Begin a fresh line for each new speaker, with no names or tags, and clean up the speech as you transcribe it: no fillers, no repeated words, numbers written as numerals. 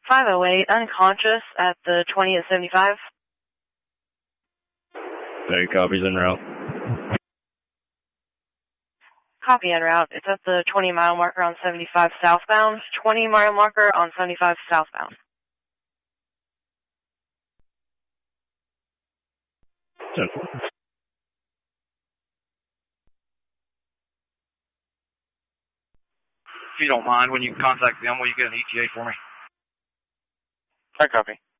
508, unconscious at the 20 at 75.
Okay, copies en route.
Copy en route. It's at the 20-mile marker on 75 southbound. 20-mile marker on 75 southbound.
10-4.
If you don't mind, when you contact them, will you get an ETA for me?
I copy.